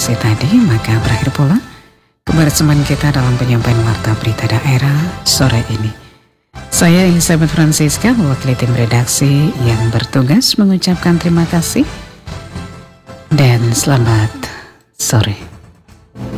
informasi tadi, maka berakhir pula kebersamaan kita dalam penyampaian warta berita daerah sore ini. Saya Elizabeth Francisca, mewakili tim redaksi yang bertugas mengucapkan terima kasih dan selamat sore.